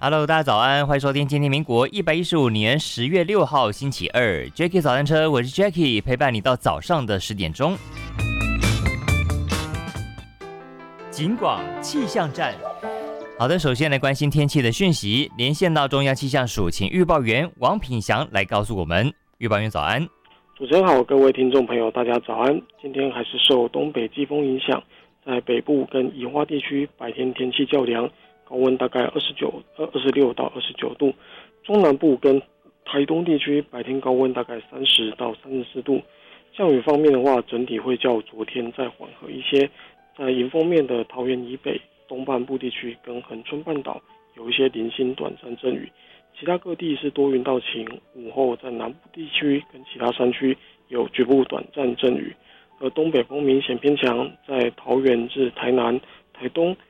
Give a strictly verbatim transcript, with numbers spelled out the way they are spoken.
Hello，大家早安，欢迎收听今天民国一百一十五年十月六号星期二，Jackie 早餐车，我是 Jackie， 陪伴你到早上的十点钟。警广气象站，好的，首先来关心天气的讯息，连线到中央气象署，请预报员王品祥来告诉我们。预报员早安。 主持人好，各位听众朋友，大家早安。今天还是受东北季风影响，在北部跟宜花地区白天天气较凉。高温大概二十九、二十六到二十九度，中南部跟台东地区白天高温大概三十到三十四度。降雨方面的话，整体会较昨天再缓和一些。在迎风面的桃园以北、东半部地区跟恒春半岛有一些零星短暂阵雨，其他各地是多云到晴。午后在南部地区跟其他山区有局部短暂阵雨，而东北风明显偏强，在桃园至台南、台东